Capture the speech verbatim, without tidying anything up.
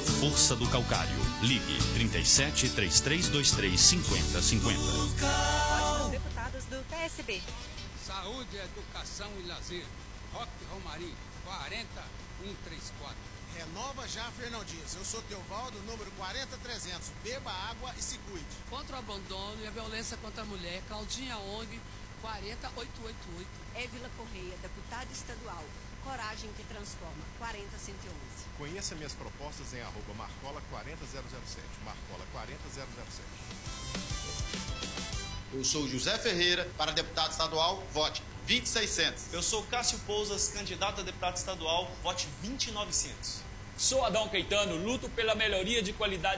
força do calcário. Ligue trinta e sete, trinta e três, vinte e três, cinquenta, cinquenta. Vote nos deputados do P S B. Saúde, educação e lazer. Roque Romarim, quarenta, cento e trinta e quatro. Renova já, Fernão Dias. Eu sou Teovaldo, número quarenta trezentos. Beba água e se cuide. Contra o abandono e a violência contra a mulher, Claudinha Ong, quarenta, oitocentos e oitenta e oito. Évila Correia, deputada estadual. Coragem que transforma, quarenta, cento e onze. Conheça minhas propostas em arroba marcola quarenta zero zero sete. Marcola quarenta zero zero sete. Eu sou José Ferreira, para deputado estadual, vote vinte e seiscentos. Eu sou Cássio Pousas, candidato a deputado estadual, vote vinte e novecentos. Sou Adão Caetano, luto pela melhoria de qualidade